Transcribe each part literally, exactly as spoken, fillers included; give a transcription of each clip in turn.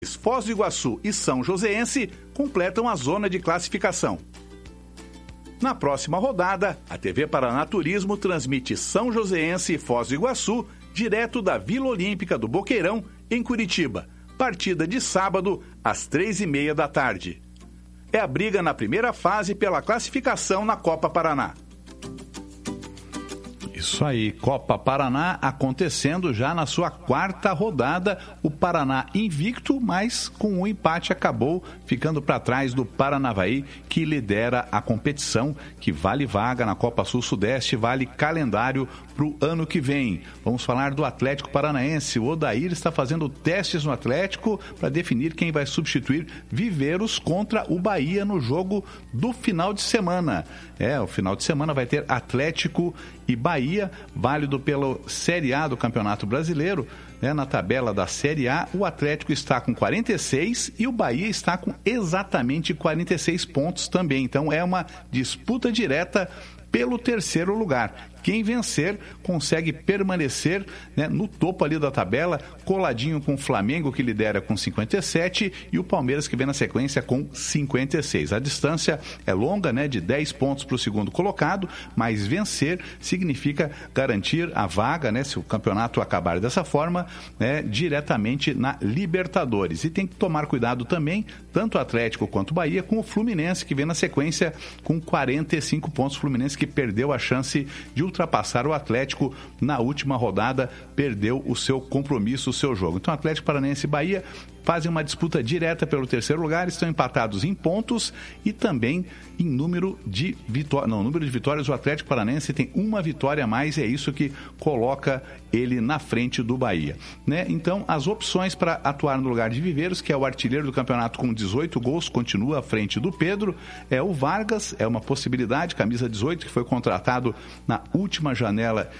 Foz do Iguaçu e São Joséense completam a zona de classificação. Na próxima rodada, a T V Paraná Turismo transmite São Joséense e Foz do Iguaçu direto da Vila Olímpica do Boqueirão, em Curitiba. Partida de sábado, às três e meia da tarde. É a briga na primeira fase pela classificação na Copa Paraná. Isso aí, Copa Paraná acontecendo já na sua quarta rodada. O Paraná invicto, mas com um empate acabou ficando para trás do Paranavaí, que lidera a competição, que vale vaga na Copa Sul-Sudeste, vale calendário para o ano que vem. Vamos falar do Atlético Paranaense. O Odair está fazendo testes no Atlético para definir quem vai substituir Viveiros contra o Bahia no jogo do final de semana. É, o final de semana vai ter Atlético e Bahia, válido pela Série A do Campeonato Brasileiro. Né? Na tabela da Série A, o Atlético está com quarenta e seis e o Bahia está com exatamente quarenta e seis pontos também. Então é uma disputa direta pelo terceiro lugar. Quem vencer consegue permanecer, né, no topo ali da tabela, coladinho com o Flamengo, que lidera com cinquenta e sete, e o Palmeiras, que vem na sequência com cinquenta e seis. A distância é longa, né, de dez pontos para o segundo colocado, mas vencer significa garantir a vaga, né, se o campeonato acabar dessa forma, né, diretamente na Libertadores. E tem que tomar cuidado também, tanto o Atlético quanto o Bahia, com o Fluminense, que vem na sequência com quarenta e cinco pontos. O Fluminense que perdeu a chance de ultrapassar o Atlético na última rodada, perdeu o seu compromisso, o seu jogo. Então, Atlético Paranaense e Bahia fazem uma disputa direta pelo terceiro lugar, estão empatados em pontos e também em número de vitórias. Não, número de vitórias, o Atlético Paranaense tem uma vitória a mais e é isso que coloca ele na frente do Bahia. Né? Então, as opções para atuar no lugar de Viveiros, que é o artilheiro do campeonato com dezoito gols, continua à frente do Pedro, é o Vargas, é uma possibilidade, camisa dezoito, que foi contratado na última janela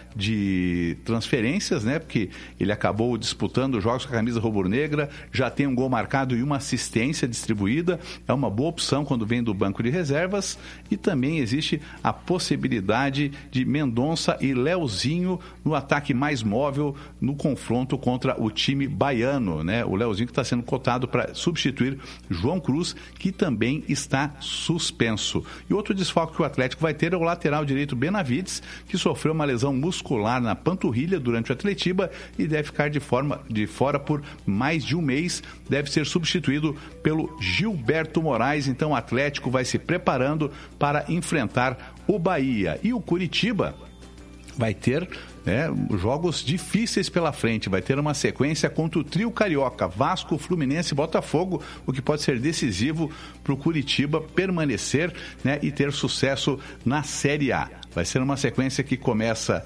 de transferências, né? Porque ele acabou disputando jogos com a camisa rubro-negra, já tem um gol marcado e uma assistência distribuída, é uma boa opção quando vem do banco de reservas. E também existe a possibilidade de Mendonça e Leozinho no ataque mais móvel no confronto contra o time baiano, né? O Leozinho que está sendo cotado para substituir João Cruz, que também está suspenso. E outro desfalque que o Atlético vai ter é o lateral direito Benavides, que sofreu uma lesão muscular na panturrilha durante o Atletiba e deve ficar de, forma, de fora por mais de um mês. Deve ser substituído pelo Gilberto Moraes. Então o Atlético vai se preparando para enfrentar o Bahia. E o Curitiba vai ter, né, jogos difíceis pela frente, vai ter uma sequência contra o trio carioca, Vasco, Fluminense e Botafogo, o que pode ser decisivo para o Curitiba permanecer, né, e ter sucesso na Série A. Vai ser uma sequência que começa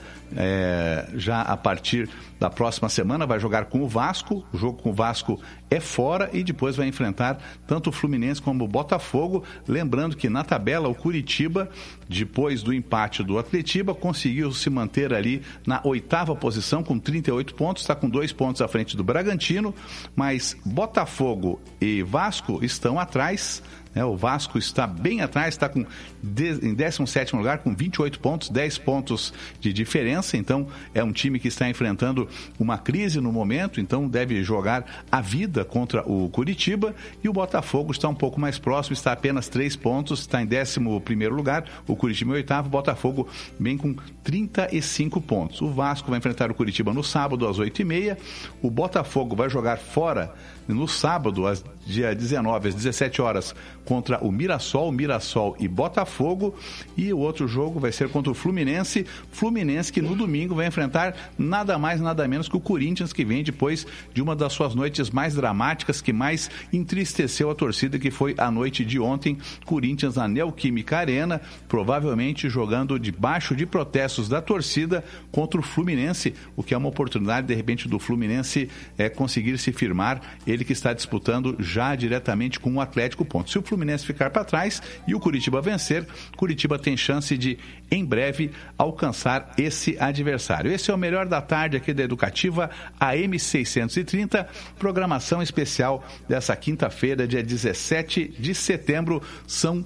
é, já a partir da próxima semana, vai jogar com o Vasco, o jogo com o Vasco é fora e depois vai enfrentar tanto o Fluminense como o Botafogo. Lembrando que na tabela o Curitiba, depois do empate do Atletiba, conseguiu se manter ali na oitava posição com trinta e oito pontos, está com dois pontos à frente do Bragantino, mas Botafogo e Vasco estão atrás. É, o Vasco está bem atrás, está com de, em décimo sétimo lugar, com vinte e oito pontos, dez pontos de diferença. Então, é um time que está enfrentando uma crise no momento, então deve jogar a vida contra o Curitiba. E o Botafogo está um pouco mais próximo, está a apenas três pontos, está em décimo primeiro lugar. O Curitiba em oitavo, o Botafogo bem com trinta e cinco pontos. O Vasco vai enfrentar o Curitiba no sábado, às oito e meia. O Botafogo vai jogar fora no sábado, às dia dezenove, às dezessete horas, contra o Mirassol, Mirassol e Botafogo. E o outro jogo vai ser contra o Fluminense, Fluminense que no domingo vai enfrentar nada mais, nada menos que o Corinthians, que vem depois de uma das suas noites mais dramáticas, que mais entristeceu a torcida, que foi a noite de ontem. Corinthians na Neoquímica Arena, provavelmente jogando debaixo de protestos da torcida contra o Fluminense, o que é uma oportunidade, de repente, do Fluminense é, conseguir se firmar, ele que está disputando já diretamente com o Atlético ponto. Se o Fluminense ficar para trás e o Curitiba vencer, Curitiba tem chance de, em breve, alcançar esse adversário. Esse é o melhor da tarde aqui da Educativa, A M seiscentos e trinta, programação especial dessa quinta-feira, dia dezessete de setembro. São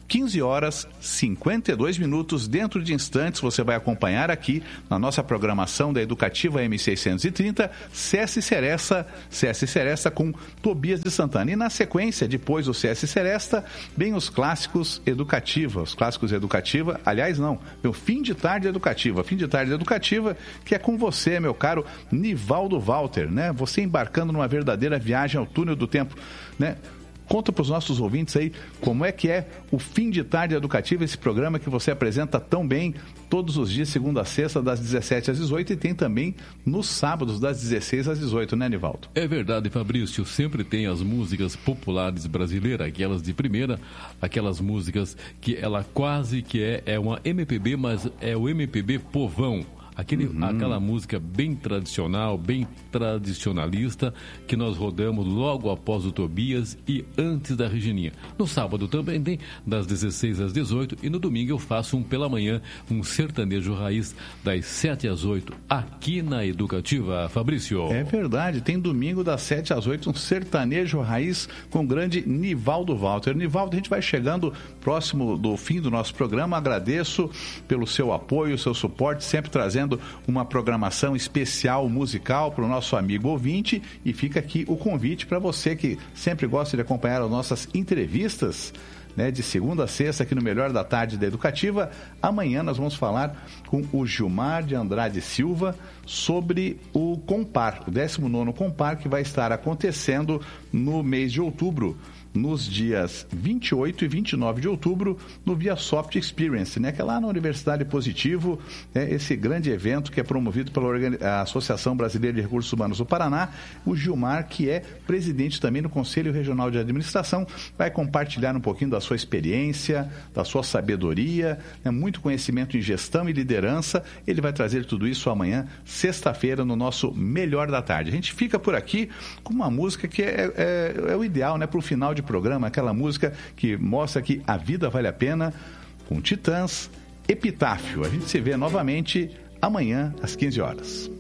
quinze horas e cinquenta e dois minutos. Dentro de instantes você vai acompanhar aqui na nossa programação da Educativa M seiscentos e trinta, C S Seresta, C S Seresta com Tobias de Santana. E na sequência, depois do C S Seresta, vem os clássicos Educativa. Os clássicos Educativa, aliás não, meu fim de tarde Educativa. Fim de tarde Educativa, que é com você, meu caro Nivaldo Walter, né? Você embarcando numa verdadeira viagem ao túnel do tempo, né? Conta para os nossos ouvintes aí como é que é o Fim de Tarde Educativa, esse programa que você apresenta tão bem todos os dias, segunda a sexta, das dezessete às dezoito, e tem também nos sábados, das dezesseis às dezoito, né, Nivaldo? É verdade, Fabrício. Sempre tem as músicas populares brasileiras, aquelas de primeira, aquelas músicas que ela quase que é, é uma M P B, mas é o M P B povão. Aquele, uhum. Aquela música bem tradicional, bem tradicionalista, que nós rodamos logo após o Tobias e antes da Regininha. No sábado também tem, das dezesseis às dezoito, e no domingo eu faço um pela manhã, um sertanejo raiz, das sete às oito, aqui na Educativa, Fabrício. É verdade, tem domingo das sete às oito, um sertanejo raiz com o grande Nivaldo Walter. Nivaldo, a gente vai chegando próximo do fim do nosso programa. Agradeço pelo seu apoio, seu suporte, sempre trazendo uma programação especial musical para o nosso amigo ouvinte, e fica aqui o convite para você que sempre gosta de acompanhar as nossas entrevistas, né, de segunda a sexta aqui no Melhor da Tarde da Educativa. Amanhã nós vamos falar com o Gilmar de Andrade Silva sobre o Compar, o décimo nono Compar, que vai estar acontecendo no mês de outubro, nos dias vinte e oito e vinte e nove de outubro, no ViaSoft Experience, né? Que é lá na Universidade Positivo, né? Esse grande evento que é promovido pela Organi- a Associação Brasileira de Recursos Humanos do Paraná. O Gilmar, que é presidente também do Conselho Regional de Administração, vai compartilhar um pouquinho da sua experiência, da sua sabedoria, né? Muito conhecimento em gestão e liderança. Ele vai trazer tudo isso amanhã, sexta-feira, no nosso Melhor da Tarde. A gente fica por aqui com uma música que é, é, é o ideal, né? Para o final de programa, aquela música que mostra que a vida vale a pena, com Titãs, Epitáfio. A gente se vê novamente amanhã às quinze horas.